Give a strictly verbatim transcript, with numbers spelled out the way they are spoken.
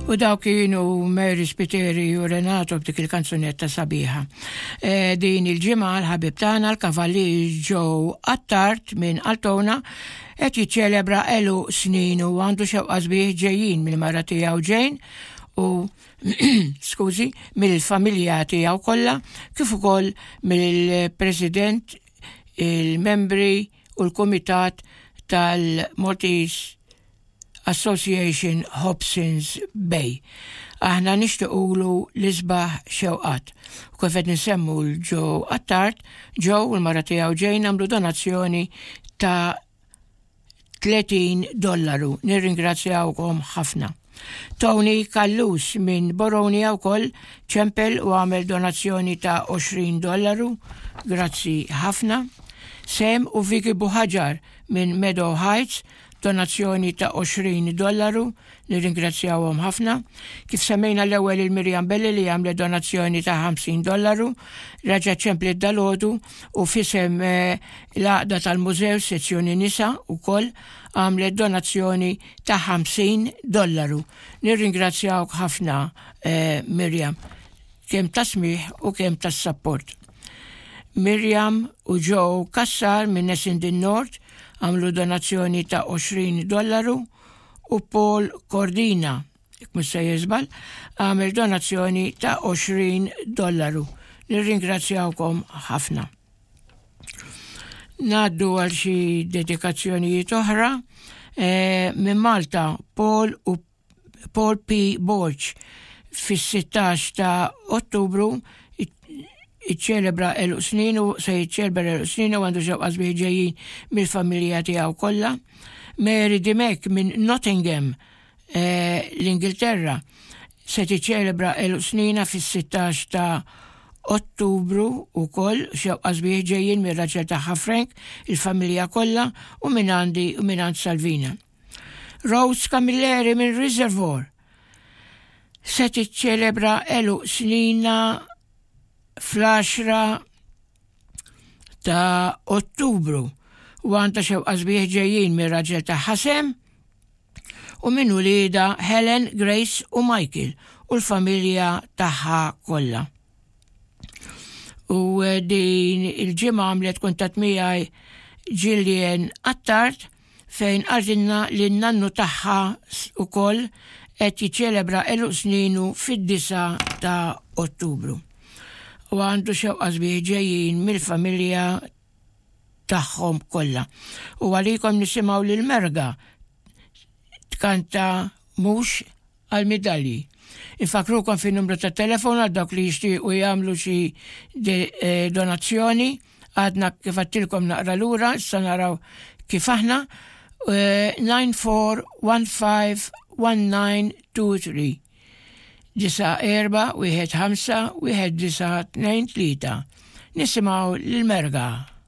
U daw kienu Mary Spiteri u Renato b'dik il-kanzunetta sabiħa. E, din il-ġimgħa l-ħabib tagħna l-Kavalli Joe Attard minn Altona qed jiċċelebra elu snin u għandu xewqa sbieħ ġejjin mill-mara tiegħu Jane u skużi mill-familja tiegħu kollha kif ukoll mill-President, il-membri u l-Kumitat tal-Maltese Association Hobsons Bay. Aħna nixtiequlu l-isbaħ xewqat. U kif qed nisemmu l-Joe Attard, Joe u l-mara tiegħu Jane għamlu donazzjoni ta' tletin dollaru. Nirringrazzjawkom ħafna. Tony Kallus minn Boronia wkoll ċempel u għamel donazzjoni ta' għoxrin dollaru. Grazzi ħafna. Sam u Vicky Buħaġar minn Meadow Heights donazzjoni ta' għoxrin dollaru, nirringrazzjawhom ħafna. Kif semmejna l-ewwel il-Miriam Belli li għamlet donazzjoni ta' ħamsin dollaru, raġa ċemplet dalodu u fisem eh, l-għaqda tal-mużew sezzjoni nisa ukoll għamlet donazzjoni ta' ħamsin dollaru. Nirringrazzjawk ħafna eh, Miriam, kemm tasmiħ u kemm tas-support. Miriam u Joe Kassar minn Essendon North għamlu donazzjoni ta' għoxrin dollaru u Paul Cordina, musa jizbal, għamil donazzjoni ta' għoxrin dollaru. Nirringrazzjawkom ħafna. Naddu għal xi dedikazzjonijiet oħra e, minn Malta, Paul u Paul P. Borch fis-sittax ta' Ottubru iċċelebra elu snin u se jiċċelebra elu snin u għandu xewqa sbieħ ġejjin mill-familja tiegħu kollha. Mary Dimek minn Nottingham, eh, l-Ingilterra, se tiċċelebra elu snina fis-sittax ta' Ottubru ukoll xewqa sbieħ ġejjin mir-raġel tagħha Frank, il-familja kollha u minn għandi u minn għand Salvina. Rose Camilleri minn Reservoir se tiċċelebra elu snina fl-għaxra ta' Ottubru u għanta xewqa sbieħ ġejjin mir-raġel ta' Ħasem u minn wlieda Helen, Grace u Michael u l-familja tagħha kollha. U din il-ġimgħa għamlet kuntatt miegħi Gillian Attard fejn għażilna li n-nannu tagħha ukoll qed jiċċelebra elu sninu fid-disa ta' Ottubru. U għandu xewqa sbieħ ġejjin mill-familja tagħhom kollha. U għalikom nisimgħu lil Merga tkanta mhux għall-midalji. Infakrukom fin-numru ta' telefon għal dawk li jixtiequ jagħmlu xi donazzjoni, għadna kif għattilkom naqra lura, issa naraw kif aħna nine four one five one nine two three. Disa erba, wieħed ħamsa, wieħed disa tnejn tlieta. Nisimgħu lil Merga.